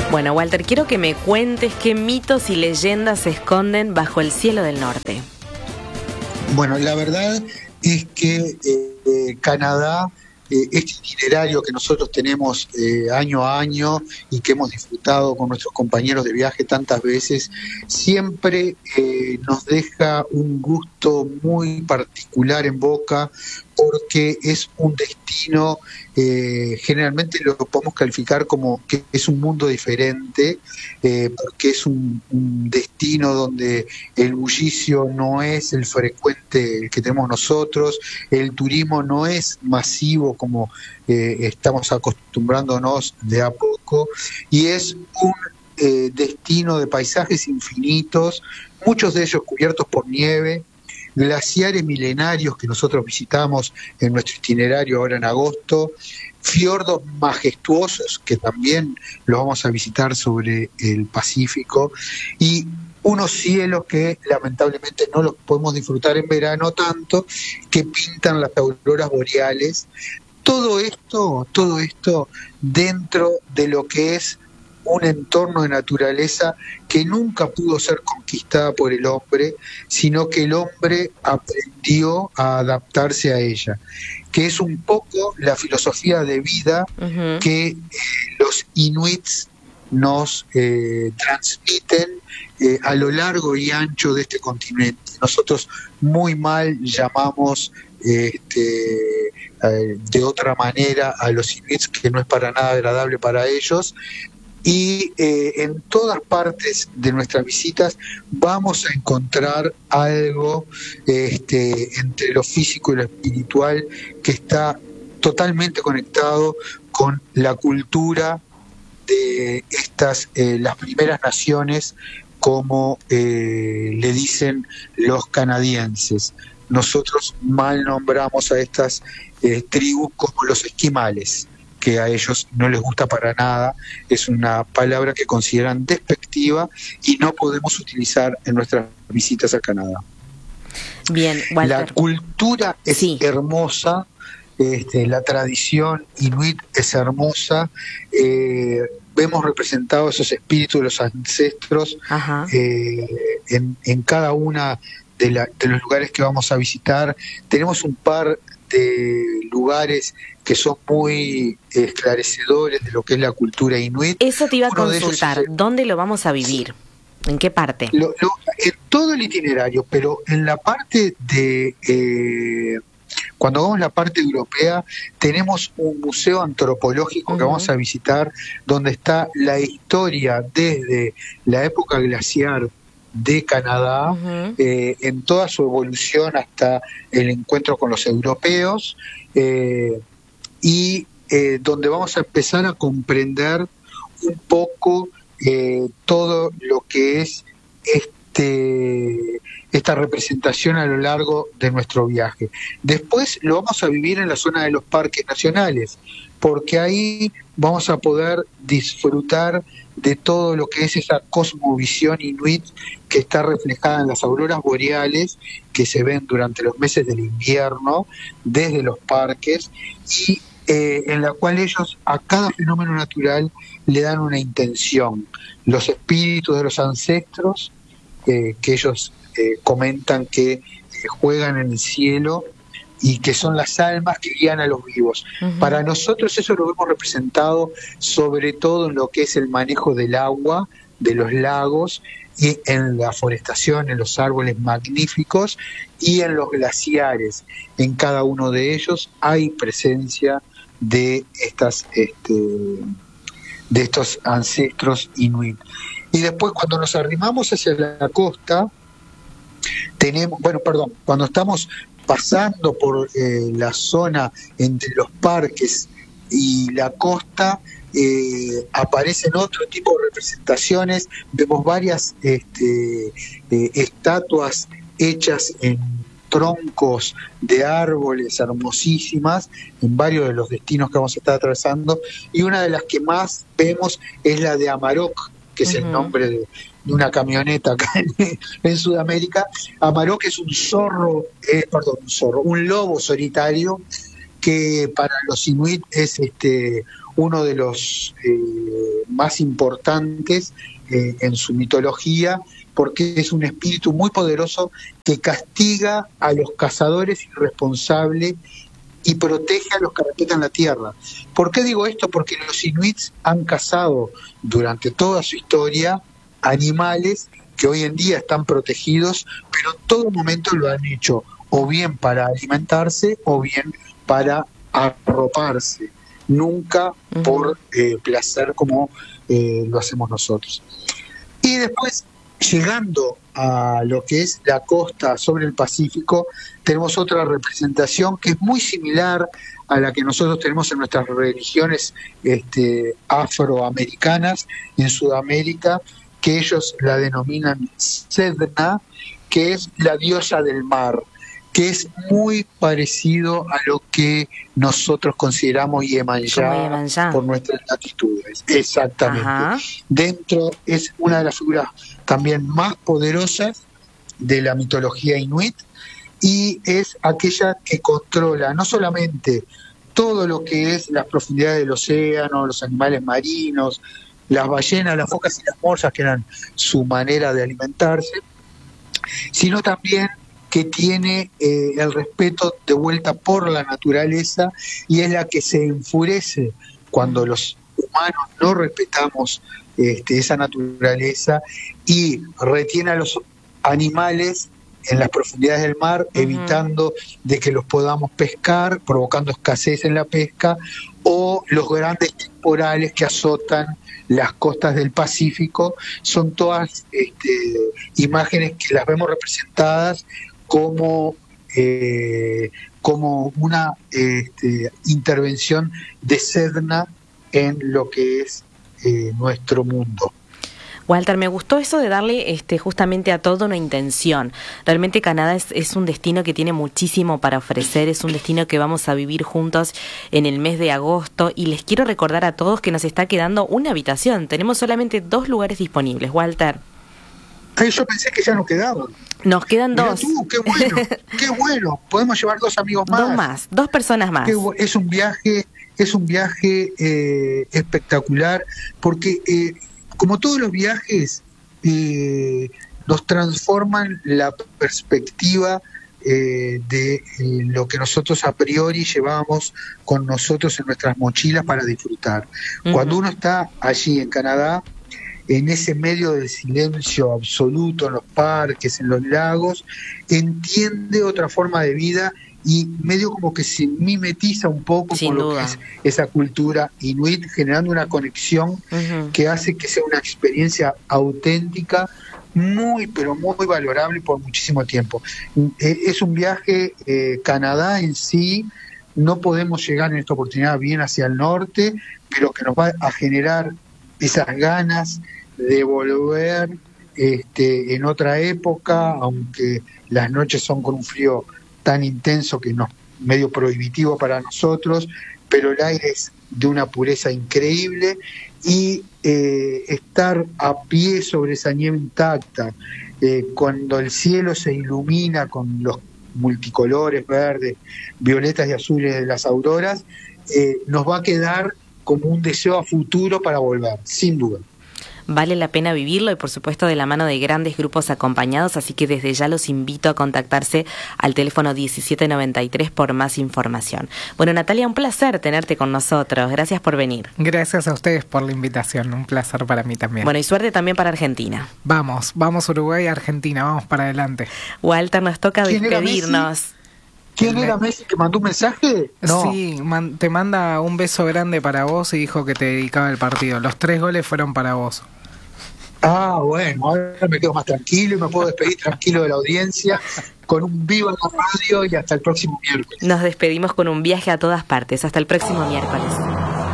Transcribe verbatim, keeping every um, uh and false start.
Bueno, Walter, quiero que me cuentes qué mitos y leyendas se esconden bajo el cielo del norte. Bueno, la verdad es que eh, Canadá, eh, este itinerario que nosotros tenemos eh, año a año y que hemos disfrutado con nuestros compañeros de viaje tantas veces, siempre eh, nos deja un gusto muy particular en boca, porque es un destino, eh, generalmente lo podemos calificar como que es un mundo diferente, eh, porque es un, un destino donde el bullicio no es el frecuente el que tenemos nosotros, el turismo no es masivo como eh, estamos acostumbrándonos de a poco, y es un eh, destino de paisajes infinitos, muchos de ellos cubiertos por nieve, glaciares milenarios que nosotros visitamos en nuestro itinerario ahora en agosto, fiordos majestuosos que también los vamos a visitar sobre el Pacífico, y unos cielos que lamentablemente no los podemos disfrutar en verano tanto, que pintan las auroras boreales. Todo esto, todo esto dentro de lo que es un entorno de naturaleza que nunca pudo ser conquistada por el hombre, sino que el hombre aprendió a adaptarse a ella, que es un poco la filosofía de vida uh-huh. que eh, los inuits nos eh, transmiten eh, a lo largo y ancho de este continente. Nosotros muy mal llamamos este, eh, de otra manera a los inuits, que no es para nada agradable para ellos. Y eh, en todas partes de nuestras visitas vamos a encontrar algo este, entre lo físico y lo espiritual que está totalmente conectado con la cultura de estas, eh, las primeras naciones, como eh, le dicen los canadienses. Nosotros mal nombramos a estas eh, tribus como los esquimales, que a ellos no les gusta para nada, es una palabra que consideran despectiva y no podemos utilizar en nuestras visitas a Canadá. Bien, Walter. La cultura es sí. hermosa, este, la tradición inuit es hermosa, eh, vemos representados esos espíritus de los ancestros eh, en, en cada una de, la, de los lugares que vamos a visitar. Tenemos un par de lugares que son muy esclarecedores de lo que es la cultura inuit. Eso te iba a Uno consultar, es, ¿dónde lo vamos a vivir? ¿En qué parte? Lo, lo, en todo el itinerario, pero en la parte de... Eh, cuando vamos a la parte europea, tenemos un museo antropológico uh-huh. que vamos a visitar, donde está la historia desde la época glaciar de Canadá, uh-huh. eh, en toda su evolución hasta el encuentro con los europeos, eh, y eh, donde vamos a empezar a comprender un poco eh, todo lo que es este esta representación a lo largo de nuestro viaje. Después lo vamos a vivir en la zona de los parques nacionales, porque ahí vamos a poder disfrutar de todo lo que es esa cosmovisión inuit que está reflejada en las auroras boreales que se ven durante los meses del invierno desde los parques, y eh, en la cual ellos a cada fenómeno natural le dan una intención. Los espíritus de los ancestros eh, que ellos eh, comentan que eh, juegan en el cielo y que son las almas que guían a los vivos. Uh-huh. Para nosotros eso lo hemos representado sobre todo en lo que es el manejo del agua, de los lagos, y en la forestación, en los árboles magníficos y en los glaciares. En cada uno de ellos hay presencia de estas este, de estos ancestros inuit. Y después, cuando nos arrimamos hacia la costa, tenemos, bueno, perdón, cuando estamos pasando por eh, la zona entre los parques y la costa, eh, aparecen otro tipo de representaciones. Vemos varias este, eh, estatuas hechas en troncos de árboles hermosísimas en varios de los destinos que vamos a estar atravesando, y una de las que más vemos es la de Amarok, que es uh-huh. el nombre de, de una camioneta acá en, en Sudamérica. Amarok es un zorro, eh, perdón, un zorro, un lobo solitario que para los inuit es este uno de los eh, más importantes eh, en su mitología, porque es un espíritu muy poderoso que castiga a los cazadores irresponsables y protege a los que respetan la tierra. ¿Por qué digo esto? Porque los inuits han cazado durante toda su historia animales que hoy en día están protegidos, pero en todo momento lo han hecho o bien para alimentarse o bien para arroparse, nunca uh-huh. por eh, placer como eh, lo hacemos nosotros. Y después, llegando a lo que es la costa sobre el Pacífico, tenemos otra representación que es muy similar a la que nosotros tenemos en nuestras religiones este, afroamericanas en Sudamérica, que ellos la denominan Sedna, que es la diosa del mar, que es muy parecido a lo que nosotros consideramos Iemanjá por nuestras latitudes. Exactamente. Ajá. Dentro es una de las figuras también más poderosas de la mitología inuit y es aquella que controla no solamente todo lo que es las profundidades del océano, los animales marinos, las ballenas, las focas y las morsas, que eran su manera de alimentarse, sino también que tiene eh, el respeto de vuelta por la naturaleza y es la que se enfurece cuando los humanos no respetamos este, esa naturaleza y retiene a los animales en las profundidades del mar, uh-huh. evitando de que los podamos pescar, provocando escasez en la pesca, o los grandes temporales que azotan las costas del Pacífico. Son todas este, imágenes que las vemos representadas como eh, como una este, intervención de Sedna en lo que es eh, nuestro mundo. Walter, me gustó eso de darle este, justamente a todo una intención. Realmente Canadá es, es un destino que tiene muchísimo para ofrecer, es un destino que vamos a vivir juntos en el mes de agosto y les quiero recordar a todos que nos está quedando una habitación. Tenemos solamente dos lugares disponibles, Walter. Ay, yo pensé que ya nos quedaban. Nos quedan Mirá dos. Tú, qué bueno, qué bueno. Podemos llevar dos amigos más. Dos más, dos personas más. Qué, es un viaje, es un viaje eh, espectacular, porque eh, como todos los viajes, eh, nos transforman la perspectiva eh, de eh, lo que nosotros a priori llevábamos con nosotros en nuestras mochilas para disfrutar. Uh-huh. Cuando uno está allí en Canadá, en ese medio del silencio absoluto, en los parques, en los lagos, entiende otra forma de vida y medio como que se mimetiza un poco Sin con lo duda. que es esa cultura inuit, generando una conexión uh-huh. que hace que sea una experiencia auténtica, muy, pero muy valorable por muchísimo tiempo. Es un viaje, eh, Canadá en sí, no podemos llegar en esta oportunidad bien hacia el norte, pero que nos va a generar esas ganas de volver este, en otra época, aunque las noches son con un frío tan intenso que no medio prohibitivo para nosotros, pero el aire es de una pureza increíble y eh, estar a pie sobre esa nieve intacta, eh, cuando el cielo se ilumina con los multicolores verdes, violetas y azules de las auroras, eh, nos va a quedar como un deseo a futuro para volver, sin duda. Vale la pena vivirlo y por supuesto de la mano de grandes grupos acompañados, así que desde ya los invito a contactarse al teléfono diecisiete noventa y tres por más información. Bueno, Natalia, un placer tenerte con nosotros, gracias por venir. Gracias a ustedes por la invitación, un placer para mí también. Bueno, y suerte también para Argentina. Vamos, vamos Uruguay, Argentina, vamos para adelante. Walter, nos toca despedirnos. ¿Quién era Messi que mandó un mensaje? No. Sí, man, te manda un beso grande para vos y dijo que te dedicaba el partido. Los tres goles fueron para vos. Ah, bueno, ahora me quedo más tranquilo y me puedo despedir tranquilo de la audiencia con un vivo en la radio y hasta el próximo miércoles. Nos despedimos con un viaje a todas partes. Hasta el próximo miércoles.